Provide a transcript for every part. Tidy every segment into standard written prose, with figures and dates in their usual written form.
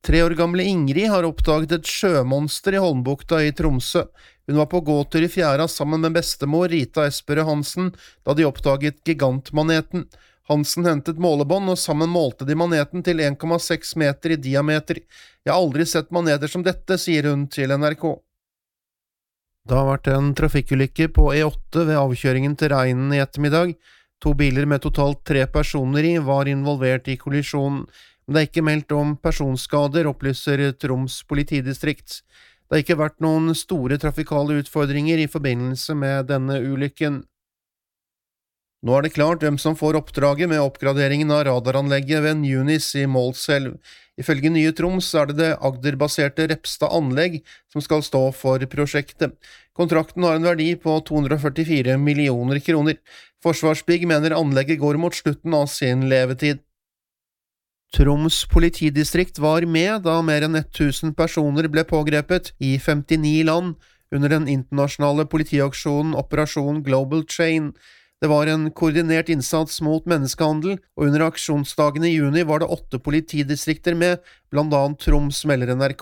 3 år gamle Ingrid har oppdaget et sjømonster i Holmbukta i Tromsø. Hun var på gåtur i fjæra sammen med bestemor Rita Esperød Hansen da de oppdaget gigantmaneten. Hansen hentet målebånd, og sammen målte de maneten til 1,6 meter i diameter. Jeg har aldri sett maneter som dette, sier hun til NRK. Det har vært en trafikkulykke på E8 ved avkjøringen til Reinen i ettermiddag. 2 biler med totalt 3 personer i var involvert i kollisjonen. Men det er ikke meldt om personskader, opplyser Troms politidistrikt. Det har ikke vært noen store trafikale utfordringer i forbindelse med denne ulykken. Nå er det klart hvem som får oppdraget med oppgraderingen av radaranlegget ved Nunis i Målselv. Ifølge Nye Troms er det Agder-baserte Repstad Anlegg som skal stå for prosjektet. Kontrakten har en verdi på 244 millioner kroner. Forsvarsbygg mener anlegget går mot slutten av sin levetid. Troms politidistrikt var med da mer enn 1000 personer ble pågrepet i 59 land under den internasjonale politiaksjonen Operasjon Global Chain. Det var en koordinert innsats mot menneskehandel, og under aksjonsdagene i juni var det 8 politidistrikter med, blant annet Troms, melder NRK.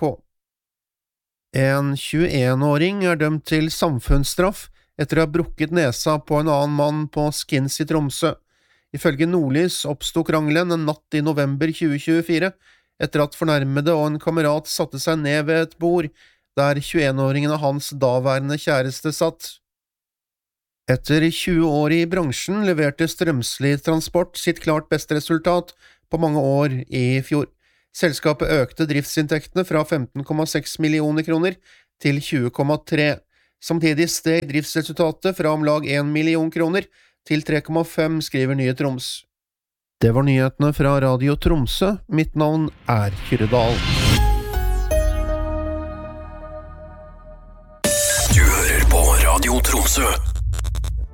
En 21-åring er dømt til samfunnsstraff etter å ha brukket nesa på en annen mann på Skins i Tromsø. Ifølge Nordlys oppsto krangelen en natt i november 2024, etter at fornærmede og en kamerat satte seg ned ved et bord, der 21-åringen og hans daværende kjæreste satt. Etter 20 år i bransjen leverte Strømsli Transport sitt klart beste resultat på mange år i fjor. Selskapet økte driftsinntektene fra 15,6 millioner kroner til 20,3. Samtidig steg driftsresultatet fra om lag 1 million kroner til 3,5, skriver Nye Troms. Det var nyhetene fra Radio Tromsø. Mitt navn er Kyrre Dahl. Du hører på Radio Tromsø.